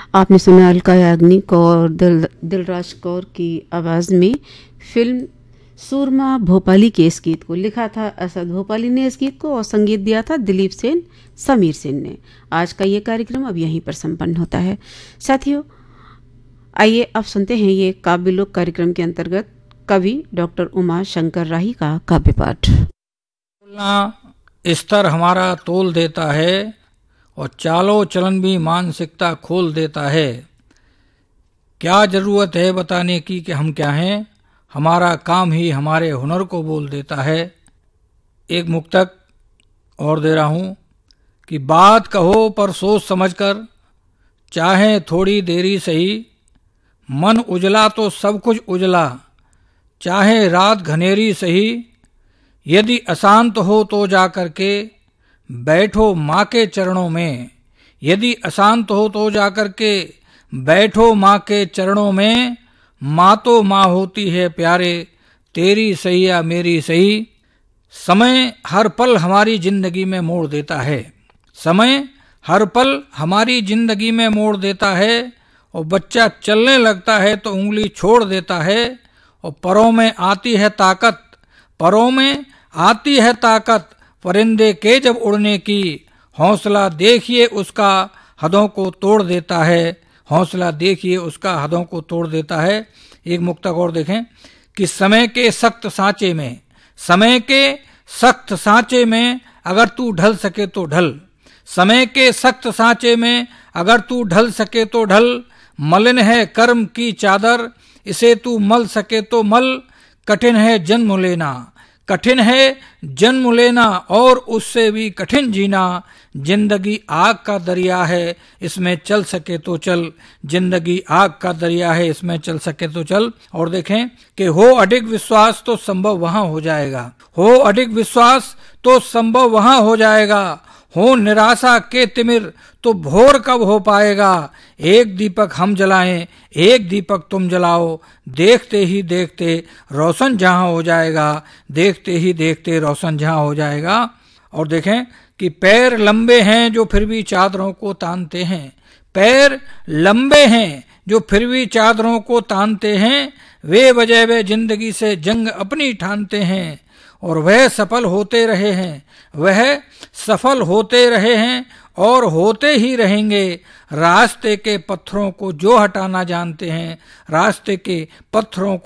आपने सुना अलका याग्निक और दिलराज कौर की आवाज़ में फिल्म सूरमा भोपाली के इस गीत को। लिखा था असद भोपाली ने इस गीत को और संगीत दिया था दिलीप सेन समीर सेन ने। आज का ये कार्यक्रम अब यहीं पर संपन्न होता है। साथियों, आइए अब सुनते हैं ये काव्यलोक कार्यक्रम के अंतर्गत कवि डॉक्टर उमा शंकर राही का काव्य पाठ। स्तर हमारा तोल देता है और चालो चलन भी मानसिकता खोल देता है। क्या जरूरत है बताने की कि हम क्या हैं, हमारा काम ही हमारे हुनर को बोल देता है। एक मुक्तक और दे रहा हूं कि बात कहो पर सोच समझकर, चाहे थोड़ी देरी सही। मन उजला तो सब कुछ उजला, चाहे रात घनेरी सही। यदि अशांत हो तो जाकर के बैठो माँ के चरणों में। यदि अशांत हो तो जाकर के बैठो माँ के चरणों में। माँ तो माँ होती है प्यारे, तेरी सही या मेरी सही। समय हर पल हमारी जिंदगी में मोड़ देता है। समय हर पल हमारी जिंदगी में मोड़ देता है। और बच्चा चलने लगता है तो उंगली छोड़ देता है। और परों में आती है ताकत, परों में आती है ताकत परिंदे के जब उड़ने की। हौसला देखिए उसका हदों को तोड़ देता है। हौसला देखिए उसका हदों को तोड़ देता है। एक मुक्तक और देखें कि समय के सख्त सांचे में, समय के सख्त सांचे में अगर तू ढल सके तो ढल। समय के सख्त सांचे में अगर तू ढल सके तो ढल। मलिन है कर्म की चादर, इसे तू मल सके तो मल। कठिन है जन्म लेना, कठिन है जन्म लेना और उससे भी कठिन जीना। जिंदगी आग का दरिया है, इसमें चल सके तो चल। जिंदगी आग का दरिया है, इसमें चल सके तो चल। और देखें कि हो अडिग विश्वास तो संभव वहां हो जाएगा। हो अडिग विश्वास तो संभव वहां हो जाएगा। हो निराशा के तिमिर तो भोर कब हो पाएगा। एक दीपक हम जलाएं, एक दीपक तुम जलाओ। देखते ही देखते रोशन जहां हो जाएगा। देखते ही देखते रोशन जहां हो जाएगा। और देखें कि पैर लंबे हैं जो फिर भी चादरों को तानते हैं। पैर लंबे हैं जो फिर भी चादरों को तानते हैं। वे वजह वे जिंदगी से जंग अपनी ठानते हैं। और वह सफल होते रहे हैं, वह सफल होते रहे हैं और होते ही रहेंगे। रास्ते के पत्थरों को जो हटाना जानते हैं, रास्ते के पत्थरों